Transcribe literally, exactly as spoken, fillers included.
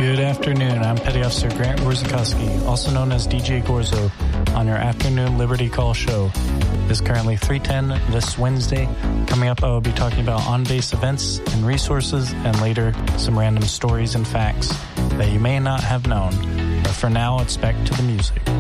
Good afternoon. I'm Petty Officer Grant Gorzakowski, also known as D J Gorzo, on your afternoon Liberty Call show. It is currently three ten this Wednesday. Coming up, I will be talking about on-base events and resources, and later some random stories and facts that you may not have known. But for now, it's back to the music.